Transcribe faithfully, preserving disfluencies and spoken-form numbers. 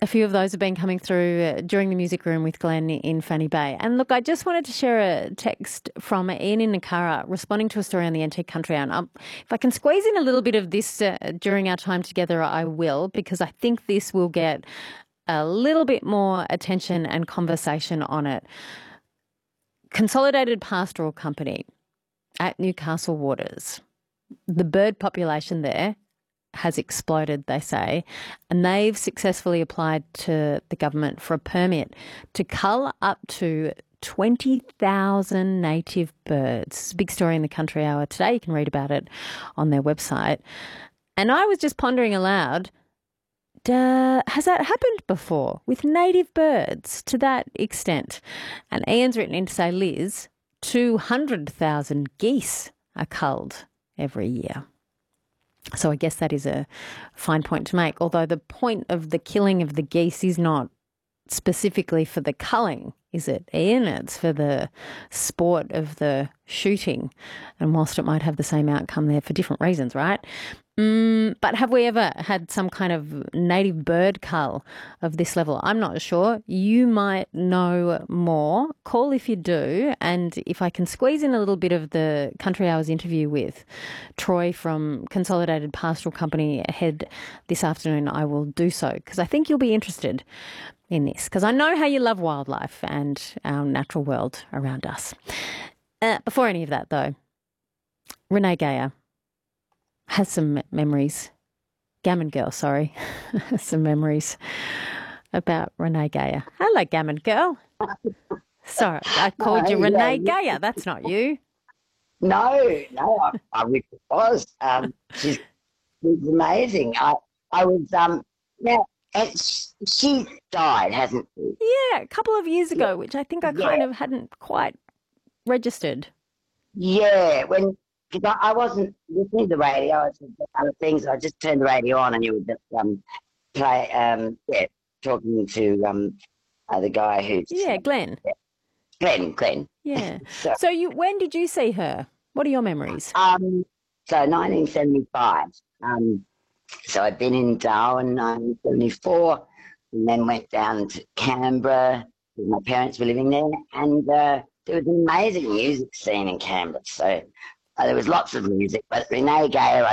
A few of those have been coming through uh, during the Music Room with Glenn in Fanny Bay. And look, I just wanted to share a text from Ian in Nakara responding to a story on the Antique Country Hour. And um, if I can squeeze in a little bit of this uh, during our time together, I will, because I think this will get a little bit more attention and conversation on it. Consolidated Pastoral Company at Newcastle Waters. The bird population there has exploded, they say, and they've successfully applied to the government for a permit to cull up to twenty thousand native birds. It's a big story in the Country Hour today. You can read about it on their website. And I was just pondering aloud, duh, has that happened before with native birds to that extent? And Ian's written in to say, Liz, two hundred thousand geese are culled every year. So I guess that is a fine point to make, although the point of the killing of the geese is not specifically for the culling, is it, Ian? It's for the sport of the shooting. And whilst it might have the same outcome there for different reasons, right? Mm, but have we ever had some kind of native bird cull of this level? I'm not sure. You might know more. Call if you do. And if I can squeeze in a little bit of the Country Hours interview with Troy from Consolidated Pastoral Company ahead this afternoon, I will do so, because I think you'll be interested in this, because I know how you love wildlife and our natural world around us. Uh, before any of that, though, Renee Geyer has some memories. Gammon Girl, sorry. Has some memories about Renee Geyer. Hello, Gammon Girl. Sorry, I called you Uh, Renee yeah, Geyer. That's not you. No, no, I, I wish it was. Um, she's, she's amazing. I, I was, um, yeah, and sh- she died, hasn't she? Yeah, a couple of years ago, which I think I Yeah, kind of hadn't quite registered. yeah. When because I, I wasn't listening to the radio, I was doing other things. I just turned the radio on, and you were just um play um yeah talking to um uh, the guy who's Yeah, Glenn. yeah, Glenn, Glenn. Yeah. So So you, when did you see her? What are your memories? um, so nineteen seventy-five. Um, so I'd been in Darwin in nineteen seventy-four, and then went down to Canberra. My parents were living there, and uh, there was an amazing music scene in Canberra. So uh, there was lots of music, but Renee Geyer,